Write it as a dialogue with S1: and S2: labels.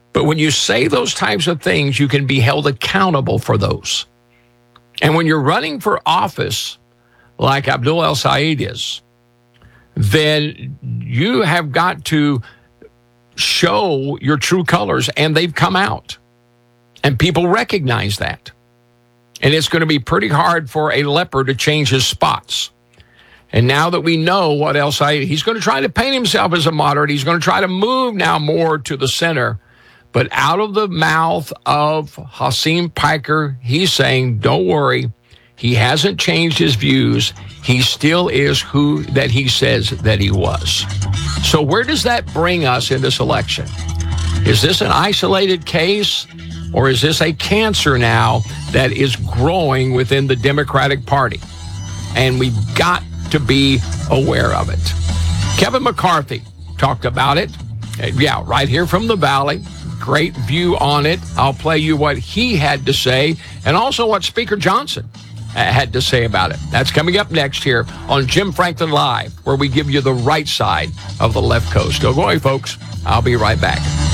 S1: But when you say those types of things, you can be held accountable for those. And when you're running for office, like Abdul El-Sayed is, then you have got to show your true colors, and they've come out. And people recognize that. And it's going to be pretty hard for a leper to change his spots. And now that we know what El-Sayed, he's going to try to paint himself as a moderate. He's going to try to move now more to the center. But out of the mouth of Hasim Piker, he's saying, don't worry, he hasn't changed his views. He still is who that he says that he was. So where does that bring us in this election? Is this an isolated case, or is this a cancer now that is growing within the Democratic Party? And we've got to be aware of it. Kevin McCarthy talked about it. Yeah, right here from the Valley. Great view on it. I'll play you what he had to say and also what Speaker Johnson had to say about it. That's coming up next here on Jim Franklin Live, where we give you the right side of the left coast. Don't go away, folks. I'll be right back.